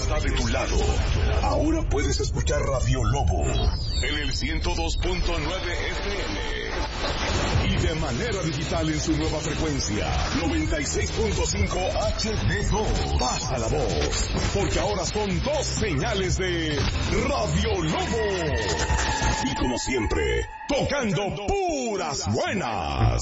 está de tu lado. Ahora puedes escuchar Radio Lobo en el 102.9 FM y de manera digital en su nueva frecuencia 96.5 HD2. Pasa la voz, porque ahora son 2 señales de Radio Lobo. Y como siempre, tocando puras buenas.